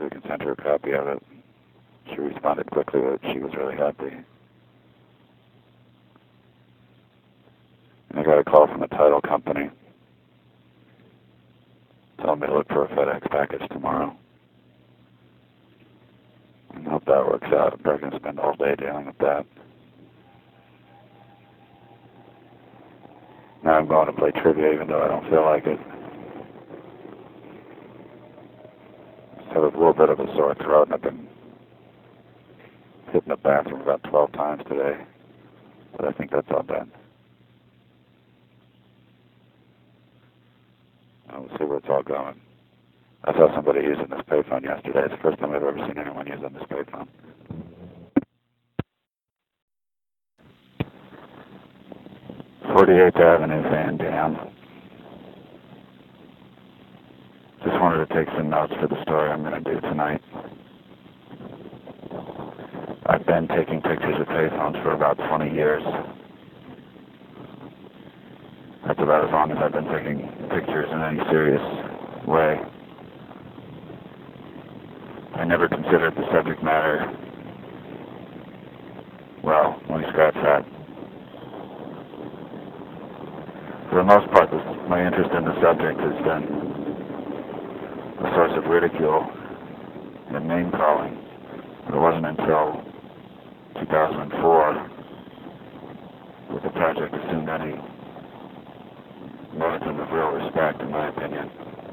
we can send her a copy of it. She responded quickly that she was really happy. And I got a call from the title company telling me to look for a FedEx package tomorrow. I hope that works out. I'm probably going to spend all day dealing with that. Now I'm going to play trivia even though I don't feel like it. I have a little bit of a sore throat and I've been hitting the bathroom about 12 times today. But I think that's all done. We'll see where it's all going. I saw somebody using this payphone yesterday. It's the first time I've ever seen anyone using this payphone. "48th Avenue, Van Dam." Just wanted to take some notes for the story I'm going to do tonight. I've been taking pictures of payphones for about 20 years. That's about as long as I've been taking pictures in any serious way. I never considered the subject matter, well, let me scratch that. For the most part, my interest in the subject has been a source of ridicule and name-calling. It wasn't until 2004 that the project assumed any modicum of real respect, in my opinion.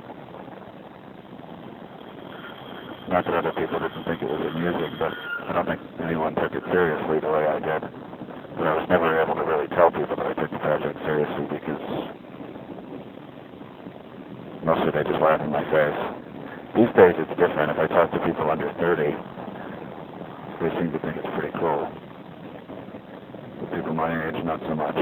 Not that other people didn't think it was amusing, but I don't think anyone took it seriously the way I did. But I was never able to really tell people that I took the project seriously because mostly they just laugh in my face. These days it's different. If I talk to people under 30, they seem to think it's pretty cool. But people my age, not so much.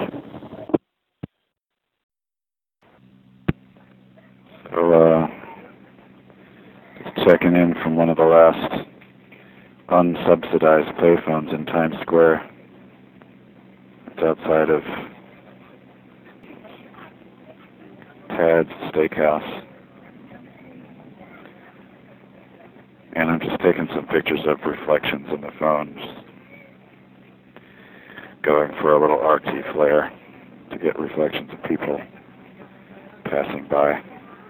So, just checking in from one of the last unsubsidized payphones in Times Square. It's outside of Tad's Steakhouse. And I'm just taking some pictures of reflections in the phone, just going for a little artsy flair to get reflections of people passing by.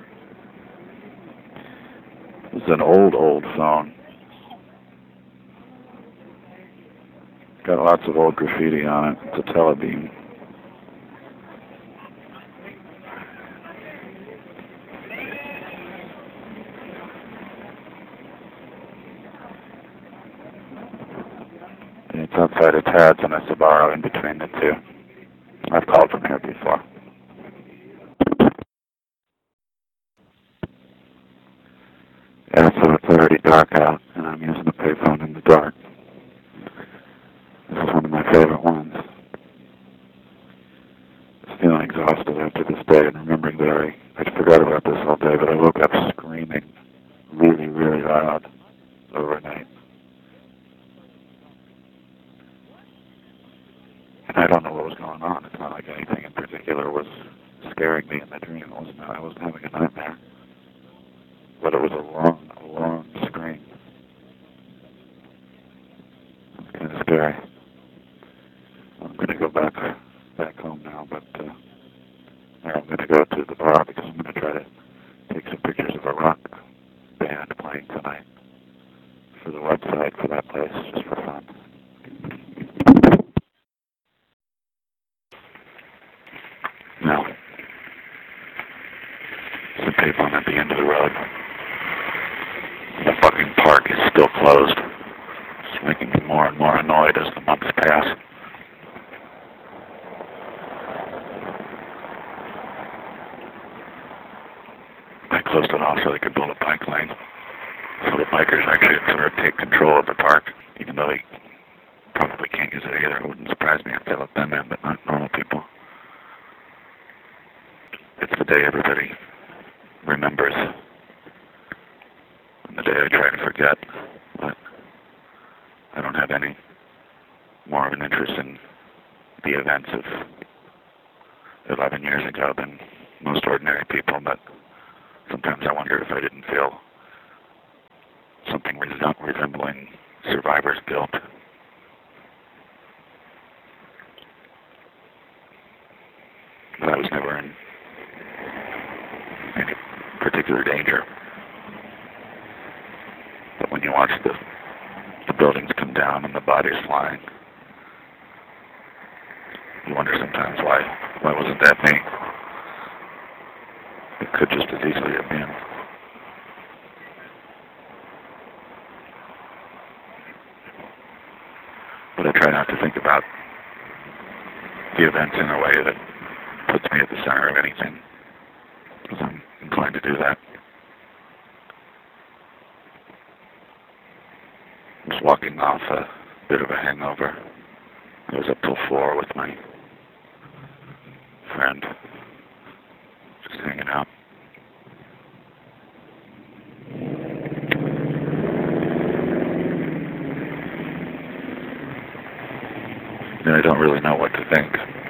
This is an old phone. Got lots of old graffiti on it. It's a Telebeam. And it's outside of Tad's and a Sbarro in between the two. I've called from here before. Yeah, so it's already dark out, and I'm using the payphone in the dark. This is one of my favorite ones. Just feeling exhausted after this day and remembering that I forgot about this all day, but I woke up screaming really, really loud overnight. And I don't know what was going on. It's not like anything in particular was scaring me in the dream. I wasn't having a nightmare. But it was a long scream. It was kind of scary. I'm going to go back home now, but I'm going to go to the bar because I'm going to try to take some pictures of a rock band playing tonight for the website for that place, just for fun. Now, some people at the end of the road. The fucking park is still closed. It's making me more and more annoyed as the months pass. I closed it off so they could build a bike lane. So the bikers actually sort of take control of the park, even though they probably can't use it either. It wouldn't surprise me if they let them in, but not normal people. It's the day everybody remembers. And the day I try to forget. But I don't have any more of an interest in the events of 11 years ago than most ordinary people, but sometimes I wonder if I didn't feel some resembling survivor's guilt. But I was never in any particular danger. But when you watch the buildings come down and the bodies flying, you wonder sometimes why wasn't that me? It could just as easily have been. But I try not to think about the events in a way that puts me at the center of anything, because I'm inclined to do that. I was walking off a bit of a hangover. I was up till 4 with my friend, just hanging out. And I don't really know what to think.